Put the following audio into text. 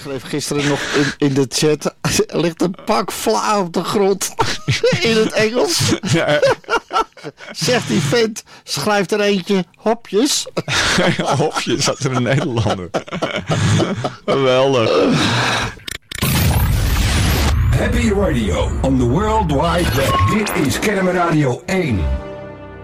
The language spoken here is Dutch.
schreef gisteren nog in de chat. Er ligt een pak vla op de grond. In het Engels. Ja. Zegt die vent, schrijft er eentje hopjes. Hopjes, dat er een Nederlander. Geweldig. Happy Radio on the World Wide Web. Dit is Kennemer Radio 1.